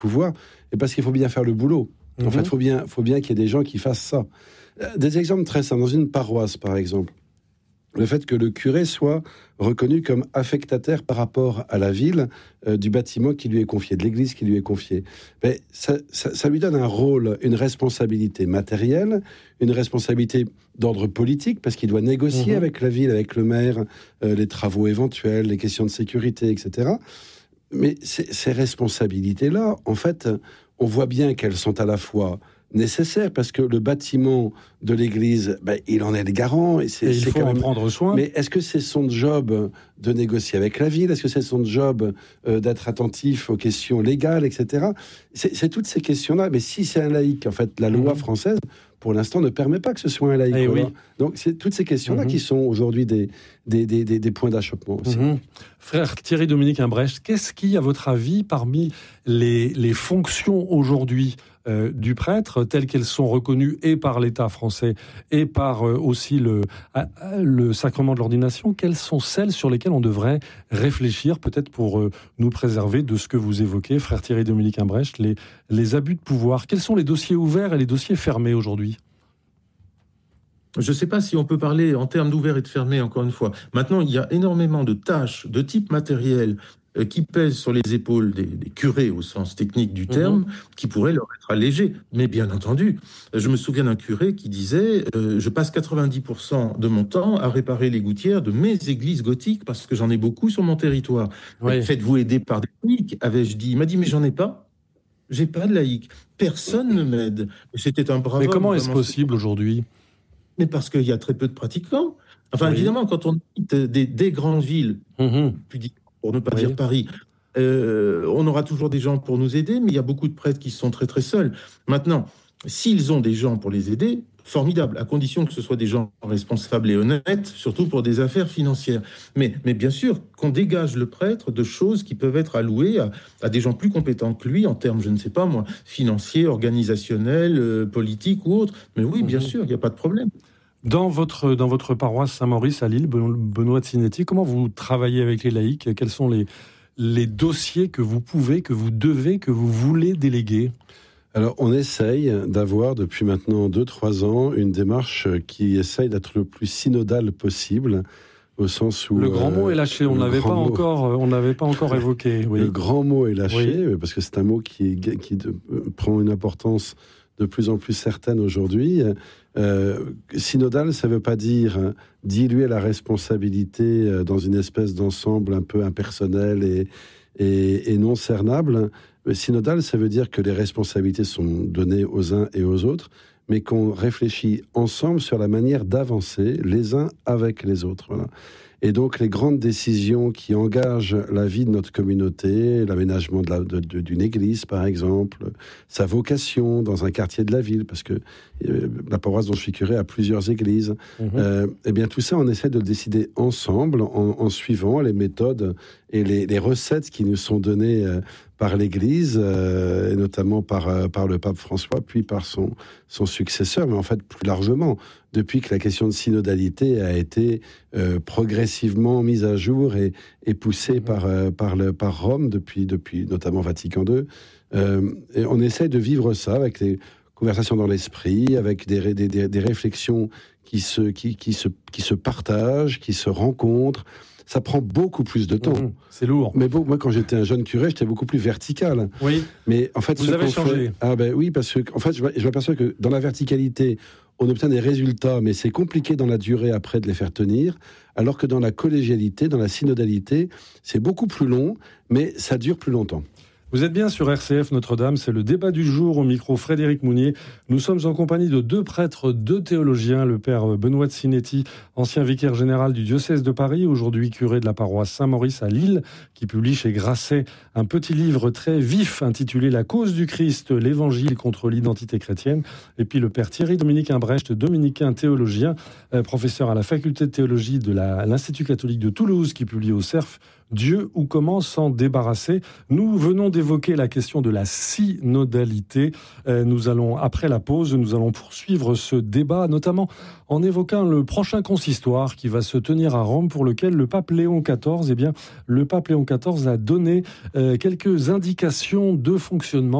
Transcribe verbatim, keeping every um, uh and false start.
pouvoir, et parce qu'il faut bien faire le boulot. En Mmh. fait, il faut bien, faut bien qu'il y ait des gens qui fassent ça. Des exemples très simples. Dans une paroisse, par exemple, le fait que le curé soit reconnu comme affectataire par rapport à la ville euh, du bâtiment qui lui est confié, de l'église qui lui est confiée, ben, ça, ça, ça lui donne un rôle, une responsabilité matérielle, une responsabilité d'ordre politique, parce qu'il doit négocier mmh. avec la ville, avec le maire, euh, les travaux éventuels, les questions de sécurité, et cetera. Mais ces, ces responsabilités-là, en fait, on voit bien qu'elles sont à la fois nécessaires, parce que le bâtiment de l'église, ben, il en est le garant. Et, c'est, et il c'est faut quand en même... prendre soin. Mais est-ce que c'est son job de négocier avec la ville ? Est-ce que c'est son job euh, d'être attentif aux questions légales, et cetera. C'est, c'est toutes ces questions-là. Mais si c'est un laïc, en fait, la loi mmh. française, pour l'instant, ne permet pas que ce soit un laïc. Eh oui. Donc, c'est toutes ces questions-là mmh. qui sont aujourd'hui des, des, des, des, des points d'achoppement aussi. Mmh. Frère Thierry Dominique Imbrecht, qu'est-ce qui, à votre avis, parmi les, les fonctions aujourd'hui euh, du prêtre, telles qu'elles sont reconnues et par l'État français et par euh, aussi le, euh, le sacrement de l'ordination, quelles sont celles sur lesquelles on devrait réfléchir, peut-être pour euh, nous préserver de ce que vous évoquez, frère Thierry Dominique Imbrecht, les, les abus de pouvoir? Quels sont les dossiers ouverts et les dossiers fermés aujourd'hui? Je ne sais pas si on peut parler en termes d'ouvert et de fermé, encore une fois. Maintenant, il y a énormément de tâches de type matériel euh, qui pèsent sur les épaules des, des curés, au sens technique du terme, mmh. qui pourraient leur être allégées. Mais bien entendu, je me souviens d'un curé qui disait euh, « Je passe quatre-vingt-dix pour cent de mon temps à réparer les gouttières de mes églises gothiques parce que j'en ai beaucoup sur mon territoire. Oui. Faites-vous aider par des laïcs ?» avais-je dit. Il m'a dit « Mais j'en ai pas. J'ai pas de laïcs. Personne ne m'aide. » C'était un brave Mais comment homme, est-ce possible aujourd'hui ? Mais parce qu'il y a très peu de pratiquants. Enfin, oui. évidemment, quand on quitte des, des grandes villes, mmh. pour ne pas oui. dire Paris, euh, on aura toujours des gens pour nous aider, mais il y a beaucoup de prêtres qui sont très très seuls. Maintenant, s'ils ont des gens pour les aider, formidable, à condition que ce soit des gens responsables et honnêtes, surtout pour des affaires financières. Mais, mais bien sûr, qu'on dégage le prêtre de choses qui peuvent être allouées à, à des gens plus compétents que lui, en termes, je ne sais pas moi, financiers, organisationnels, euh, politiques ou autres. Mais oui, bien mmh. sûr, il n'y a pas de problème. Dans votre, dans votre paroisse Saint-Maurice à Lille, Benoît de Sinetti, comment vous travaillez avec les laïcs ? Quels sont les, les dossiers que vous pouvez, que vous devez, que vous voulez déléguer ? Alors, on essaye d'avoir, depuis maintenant deux trois ans, une démarche qui essaye d'être le plus synodale possible, au sens où... Le grand euh, mot est lâché, on ne l'avait pas mot... encore, on n'avait pas encore évoqué. Oui. Le grand mot est lâché, oui. parce que c'est un mot qui, qui de, prend une importance de plus en plus certaine aujourd'hui. Euh, synodal, ça ne veut pas dire diluer la responsabilité dans une espèce d'ensemble un peu impersonnel et, et, et non cernable. Synodal, ça veut dire que les responsabilités sont données aux uns et aux autres, mais qu'on réfléchit ensemble sur la manière d'avancer les uns avec les autres. Voilà. Et donc, les grandes décisions qui engagent la vie de notre communauté, l'aménagement de la, de, de, d'une église, par exemple, sa vocation dans un quartier de la ville, parce que euh, la paroisse dont je suis curé a plusieurs églises, mmh. euh, eh bien, tout ça, on essaie de le décider ensemble, en, en suivant les méthodes et les, les recettes qui nous sont données euh, par l'Église, euh, et notamment par, euh, par le pape François, puis par son, son successeur, mais en fait, plus largement, depuis que la question de synodalité a été euh, progressivement mise à jour et, et poussée mmh. par, euh, par, le, par Rome, depuis, depuis notamment Vatican deux. Euh, et on essaie de vivre ça avec les conversations dans l'esprit, avec des, des, des, des réflexions qui se, qui, qui, se, qui se partagent, qui se rencontrent. Ça prend beaucoup plus de temps. Mmh, c'est lourd. Mais bon, moi, quand j'étais un jeune curé, j'étais beaucoup plus vertical. Oui. Mais en fait, vous avez changé. Fait... Ah ben oui, parce que en fait, je, je m'aperçois que dans la verticalité, on obtient des résultats, mais c'est compliqué dans la durée après de les faire tenir. Alors que dans la collégialité, dans la synodalité, c'est beaucoup plus long, mais ça dure plus longtemps. Vous êtes bien sur R C F Notre-Dame, c'est le débat du jour au micro Frédéric Mounier. Nous sommes en compagnie de deux prêtres, deux théologiens, le père Benoît de Sinetti, ancien vicaire général du diocèse de Paris, aujourd'hui curé de la paroisse Saint-Maurice à Lille, qui publie chez Grasset un petit livre très vif intitulé « La cause du Christ, l'évangile contre l'identité chrétienne ». Et puis le père Thierry Dominique Imbrecht, dominicain théologien, euh, professeur à la faculté de théologie de la, l'Institut catholique de Toulouse, qui publie au Cerf Dieu ou comment s'en débarrasser? Nous venons d'évoquer la question de la synodalité. Euh, nous allons, après la pause, nous allons poursuivre ce débat, notamment en évoquant le prochain consistoire qui va se tenir à Rome, pour lequel le pape Léon quatorze, eh bien, le pape Léon quatorze a donné euh, quelques indications de fonctionnement